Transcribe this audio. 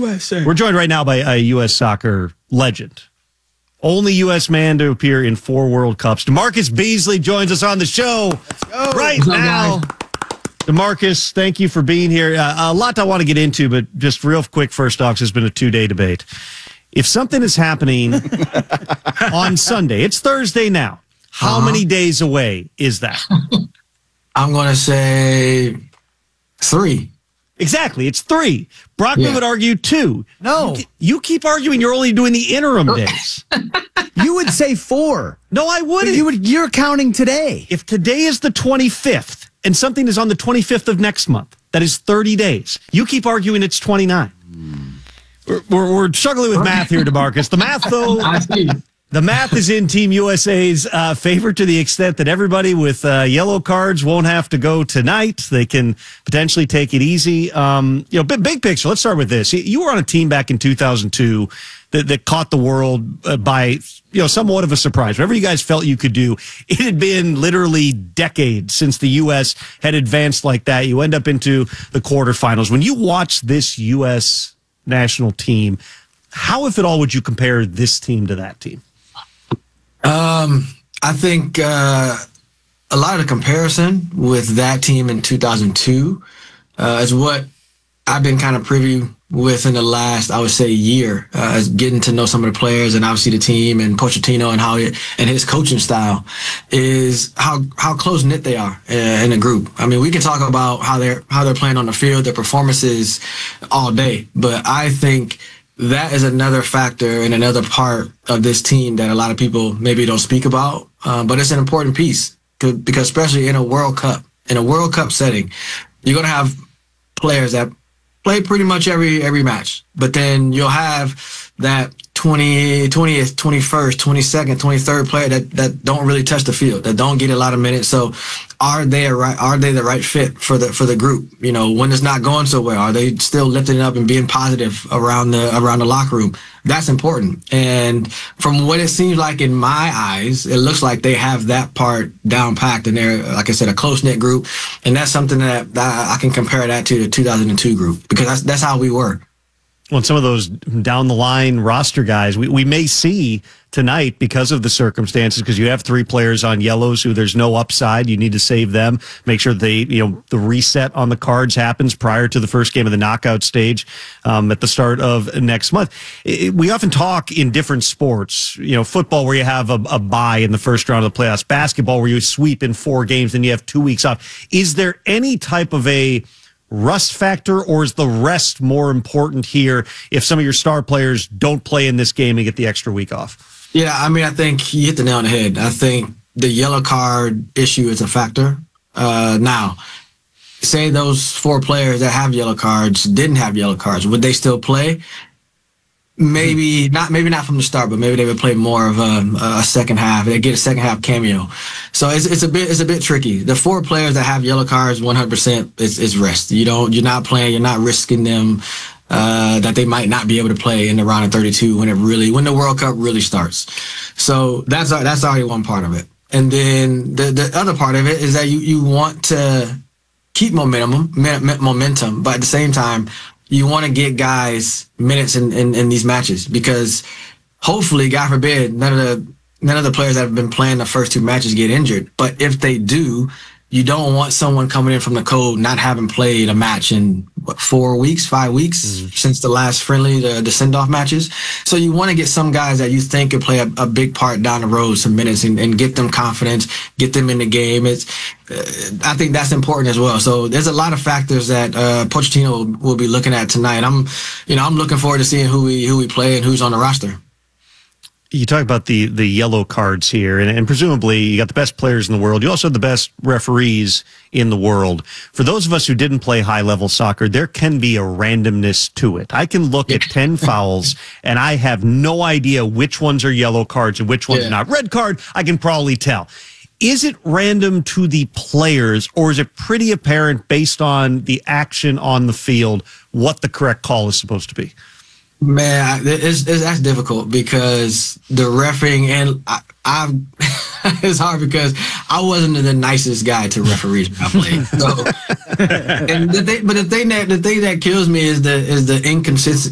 USA. We're joined right now by a U.S. soccer legend. Only U.S. man to appear in 4 World Cups. DaMarcus Beasley joins us on the show right now. DaMarcus, thank you for being here. A lot I want to get into, but just real quick first off, it's been a 2-day debate. If something is happening on Sunday, it's Thursday now. How many days away is that? I'm going to say 3. Exactly. It's 3. Brockman would argue 2. No. You keep arguing you're only doing the interim days. You would say 4. No, I wouldn't. You're counting today. If today is the 25th and something is on the 25th of next month, that is 30 days. You keep arguing it's 29. We're struggling with math here, DaMarcus. The math, though, the math is in Team USA's favor to the extent that everybody with yellow cards won't have to go tonight. They can potentially take it easy. Big picture. Let's start with this. You were on a team back in 2002 that caught the world by somewhat of a surprise. Whatever you guys felt you could do, it had been literally decades since the U.S. had advanced like that. You end up into the quarterfinals. When you watch this U.S. national team, how, if at all, would you compare this team to that team? I think a lot of the comparison with that team in 2002 is what I've been kind of privy with in the last, I would say, year, as getting to know some of the players and obviously the team and Pochettino and his coaching style is how close knit they are in a group. I mean, we can talk about how they're playing on the field, their performances all day, but I think that is another factor and another part of this team that a lot of people maybe don't speak about, but it's an important piece because especially in a World Cup setting, you're going to have players that play pretty much every match, but then you'll have that 20th, 21st, 22nd, 23rd player that don't really touch the field, that don't get a lot of minutes. So are they the right fit for the group? When it's not going so well, are they still lifting it up and being positive around the locker room? That's important. And from what it seems like in my eyes, it looks like they have that part down packed, and they're, like I said, a close-knit group. And that's something that I can compare that to the 2002 group, because that's how we were. Well, some of those down the line roster guys, we may see tonight because of the circumstances, because you have 3 players on yellows who there's no upside. You need to save them. Make sure the reset on the cards happens prior to the first game of the knockout stage at the start of next month. We often talk in different sports, football where you have a bye in the first round of the playoffs, basketball where you sweep in 4 games and you have 2 weeks off. Is there any type of a rust factor, or is the rest more important here if some of your star players don't play in this game and get the extra week off? Yeah, I mean, I think you hit the nail on the head. I think the yellow card issue is a factor. Now, say those 4 players that have yellow cards didn't have yellow cards, would they still play? Maybe not from the start, but maybe they would play more of a second half. They get a second half cameo. So it's a bit tricky. The 4 players that have yellow cards, 100% is rest. You're not playing. You're not risking them that they might not be able to play in the round of 32 when the World Cup really starts. So that's already one part of it. And then the other part of it is that you want to keep momentum, but at the same time, you want to get guys minutes in these matches, because hopefully, God forbid, none of the players that have been playing the first 2 matches get injured. But if they do, you don't want someone coming in from the cold not having played a match in 4 weeks, 5 weeks since the last friendly, the send-off matches. So you want to get some guys that you think could play a big part down the road, some minutes, and get them confidence, get them in the game. I think that's important as well. So there's a lot of factors that Pochettino will be looking at tonight. I'm looking forward to seeing who we play and who's on the roster. You talk about the yellow cards here, and presumably you got the best players in the world. You also have the best referees in the world. For those of us who didn't play high-level soccer, there can be a randomness to it. I can look at 10 fouls, and I have no idea which ones are yellow cards and which ones are not. Red card, I can probably tell. Is it random to the players, or is it pretty apparent based on the action on the field what the correct call is supposed to be? Man, that's difficult, because the refereeing, and I it's hard because I wasn't the nicest guy to referees when I played. So, and the thing that kills me is the